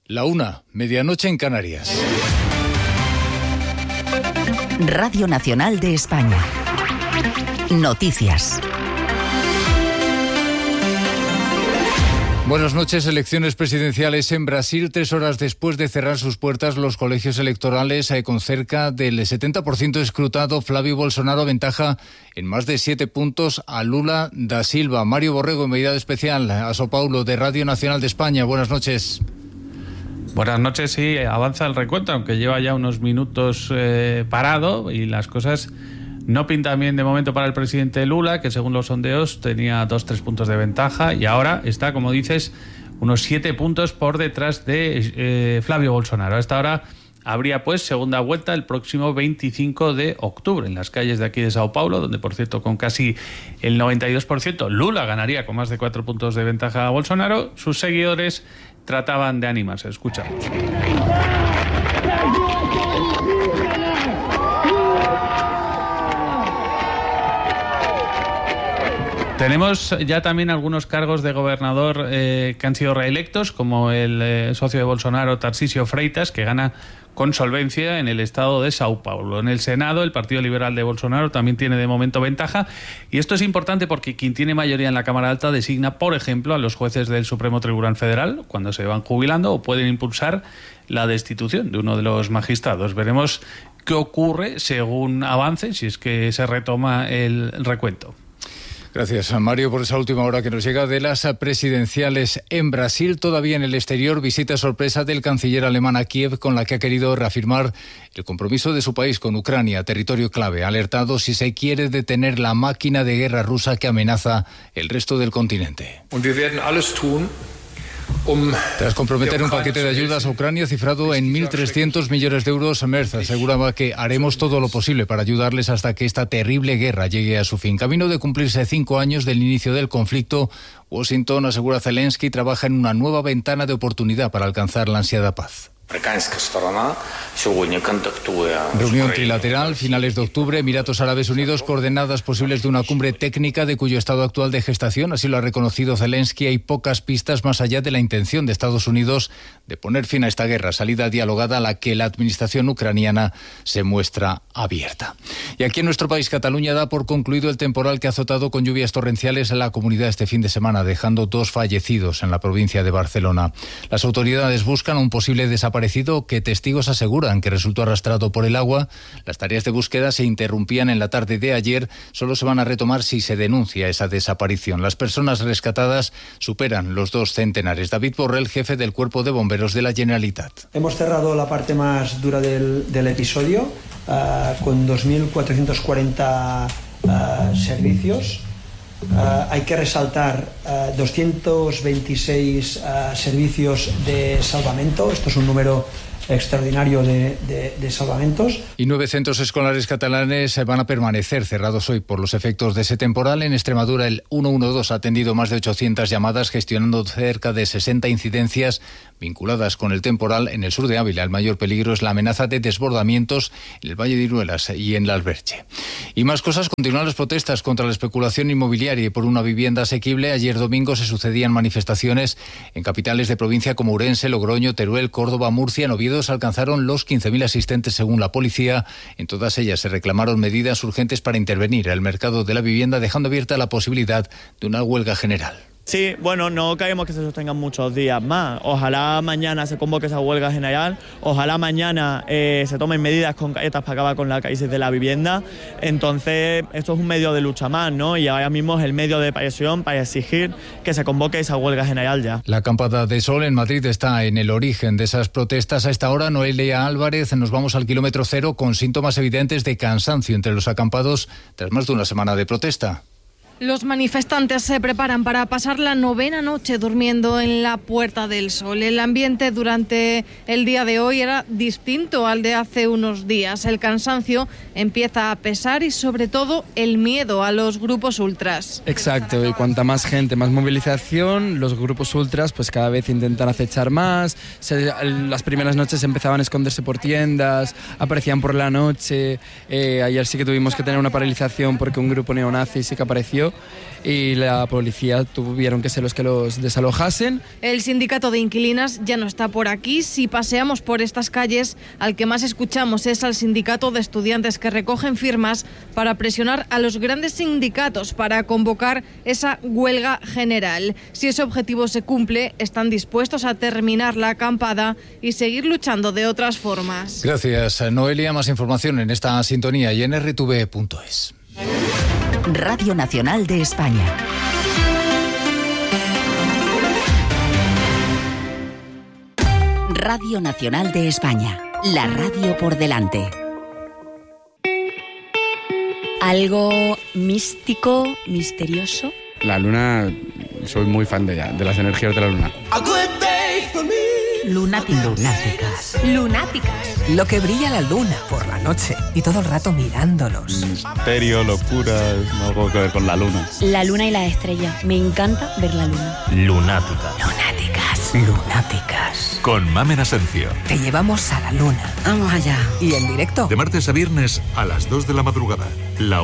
1:00, medianoche en Canarias. Radio Nacional de España. Noticias. Buenas noches. Elecciones presidenciales en Brasil. 3 horas después de cerrar sus puertas los colegios electorales, con cerca del 70% escrutado, Flávio Bolsonaro aventaja en más de 7 puntos a Lula da Silva. Mario Borrego, enviado especial a São Paulo de Radio Nacional de España. Buenas noches. Buenas noches. Sí, avanza el recuento, aunque lleva ya unos minutos parado, y las cosas no pintan bien de momento para el presidente Lula, que según los sondeos tenía 2-3 puntos de ventaja, y ahora está, como dices, unos 7 puntos por detrás de Flávio Bolsonaro. A esta hora habría pues segunda vuelta el próximo 25 de octubre en las calles de aquí de São Paulo, donde, por cierto, con casi el 92%, Lula ganaría con más de 4 puntos de ventaja a Bolsonaro. Sus seguidores trataban de animarse. Escuchamos. Tenemos ya también algunos cargos de gobernador que han sido reelectos, como el socio de Bolsonaro, Tarcísio Freitas, que gana con solvencia en el estado de São Paulo. En el Senado, el Partido Liberal de Bolsonaro también tiene de momento ventaja, y esto es importante porque quien tiene mayoría en la Cámara Alta designa, por ejemplo, a los jueces del Supremo Tribunal Federal cuando se van jubilando, o pueden impulsar la destitución de uno de los magistrados. Veremos qué ocurre según avance, si es que se retoma el recuento. Gracias, Mario, por esa última hora que nos llega de las presidenciales en Brasil. Todavía en el exterior, visita sorpresa del canciller alemán a Kiev, con la que ha querido reafirmar el compromiso de su país con Ucrania, territorio clave. Ha alertado si se quiere detener la máquina de guerra rusa que amenaza el resto del continente. Tras comprometer un paquete de ayudas a Ucrania cifrado en 1.300 millones de euros, Merz aseguraba que haremos todo lo posible para ayudarles hasta que esta terrible guerra llegue a su fin. Camino de cumplirse 5 años del inicio del conflicto, Washington, asegura Zelensky, trabaja en una nueva ventana de oportunidad para alcanzar la ansiada paz. Reunión trilateral, finales de octubre, Emiratos Árabes Unidos, coordenadas posibles de una cumbre técnica de cuyo estado actual de gestación, así lo ha reconocido Zelensky. Hay pocas pistas más allá de la intención de Estados Unidos de poner fin a esta guerra, salida dialogada a la que la administración ucraniana se muestra abierta. Y aquí en nuestro país, Cataluña da por concluido el temporal que ha azotado con lluvias torrenciales a la comunidad este fin de semana, dejando 2 fallecidos en la provincia de Barcelona. Las autoridades buscan a un posible desaparecido que testigos aseguran que resultó arrastrado por el agua. Las tareas de búsqueda se interrumpían en la tarde de ayer. Solo se van a retomar si se denuncia esa desaparición. Las personas rescatadas superan los 2 centenares. David Borrell, jefe del Cuerpo de Bomberos de la Generalitat. Hemos cerrado la parte más dura del episodio con 2.440 servicios. Hay que resaltar 226 servicios de salvamento. Esto es un número extraordinario de salvamentos. Y 9 centros escolares catalanes van a permanecer cerrados hoy por los efectos de ese temporal. En Extremadura, el 112 ha atendido más de 800 llamadas, gestionando cerca de 60 incidencias vinculadas con el temporal. En el sur de Ávila, el mayor peligro es la amenaza de desbordamientos en el Valle de Iruelas y en la Alberche. Y más cosas. Continúan las protestas contra la especulación inmobiliaria y por una vivienda asequible. Ayer domingo se sucedían manifestaciones en capitales de provincia como Ourense, Logroño, Teruel, Córdoba, Murcia. En Oviedo se alcanzaron los 15.000 asistentes según la policía. En todas ellas se reclamaron medidas urgentes para intervenir el mercado de la vivienda, dejando abierta la posibilidad de una huelga general. Sí, bueno, no queremos que se sostengan muchos días más. Ojalá mañana se convoque esa huelga general, ojalá mañana se tomen medidas concretas para acabar con la crisis de la vivienda. Entonces, esto es un medio de lucha más, ¿no? Y ahora mismo es el medio de presión para exigir que se convoque esa huelga general ya. La acampada de sol en Madrid está en el origen de esas protestas. A esta hora, Noelia Álvarez, nos vamos al kilómetro cero con síntomas evidentes de cansancio entre los acampados tras más de una semana de protesta. Los manifestantes se preparan para pasar la 9ª noche durmiendo en la Puerta del Sol. El ambiente durante el día de hoy era distinto al de hace unos días. El cansancio empieza a pesar y sobre todo el miedo a los grupos ultras. Exacto, y cuanta más gente, más movilización, los grupos ultras pues cada vez intentan acechar más. Las primeras noches empezaban a esconderse por tiendas, aparecían por la noche. Ayer sí que tuvimos que tener una paralización porque un grupo neonazi sí que apareció. edificio y la policía tuvieron que ser los que los desalojasen. El sindicato de inquilinas ya no está por aquí. Si paseamos por estas calles, al que más escuchamos es al sindicato de estudiantes, que recogen firmas para presionar a los grandes sindicatos para convocar esa huelga general. Si ese objetivo se cumple, están dispuestos a terminar la acampada y seguir luchando de otras formas. Gracias, Noelia. Más información en esta sintonía y en rtv.es. Radio Nacional de España. Radio Nacional de España. La radio por delante. ¿Algo místico, misterioso? La luna, soy muy fan de las energías de la luna. Lunáticas. Lo que brilla la luna por la noche y todo el rato mirándonos. Misterio, locura, algo que ver con la luna. La luna y las estrellas. Me encanta ver la luna. Lunáticas. Con Mamen Asencio. Te llevamos a la luna. Vamos allá. Y en directo. De martes a viernes a las 2 de la madrugada. La